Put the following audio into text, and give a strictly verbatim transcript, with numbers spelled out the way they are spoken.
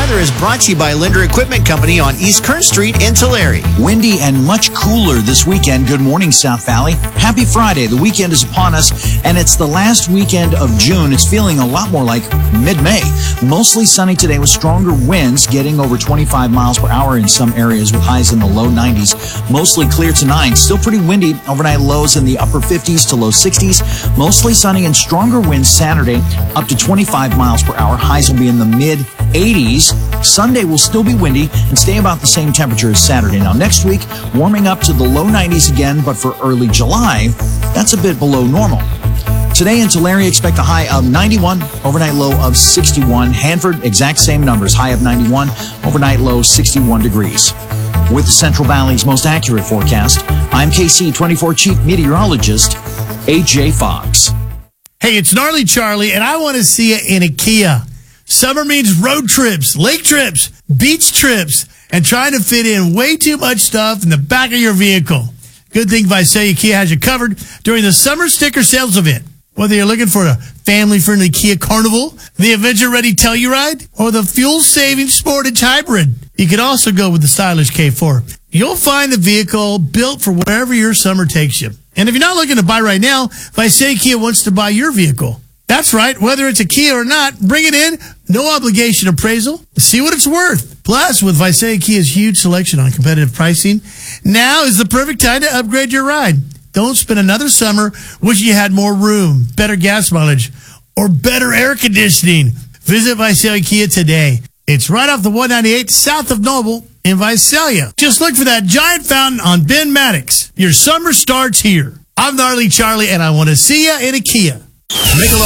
weather is brought to you by Linder Equipment Company on East Kern Street in Tulare. Windy and much cooler this weekend. Good morning, South Valley. Happy Friday. The weekend is upon us, and it's the last weekend of June. It's feeling a lot more like mid-May. Mostly sunny today with stronger winds getting over twenty-five miles per hour in some areas with highs in the low nineties. Mostly clear tonight. Still pretty windy. Overnight lows in the upper fifties to low sixties. Mostly sunny and stronger winds Saturday up to twenty-five miles per hour. Highs will be in the mid eighties. Sunday will still be windy and stay about the same temperature as Saturday. Now, next week, warming up to the low nineties again, but for early July, that's a bit below normal. Today in Tulare, expect a high of ninety-one, overnight low of sixty-one. Hanford, exact same numbers, high of ninety-one, overnight low sixty-one degrees. With the Central Valley's most accurate forecast, I'm K C twenty-four Chief Meteorologist, A J Fox. Hey, it's Gnarly Charlie, and I want to see you in a Kia. Summer means road trips, lake trips, beach trips, and trying to fit in way too much stuff in the back of your vehicle. Good thing Visalia Kia has you covered during the summer sticker sales event. Whether you're looking for a family-friendly Kia Carnival, the adventure-ready Telluride, or the fuel-saving Sportage Hybrid, you can also go with the stylish K four. You'll find the vehicle built for wherever your summer takes you. And if you're not looking to buy right now, Visalia Kia wants to buy your vehicle. That's right. Whether it's a Kia or not, bring it in. No obligation appraisal. See what it's worth. Plus, with Visalia Kia's huge selection on competitive pricing, now is the perfect time to upgrade your ride. Don't spend another summer wishing you had more room, better gas mileage, or better air conditioning. Visit Visalia Kia today. It's right off the one ninety-eight south of Noble in Visalia. Just look for that giant fountain on Ben Maddox. Your summer starts here. I'm Gnarly Charlie, and I want to see you in a Kia. Michelob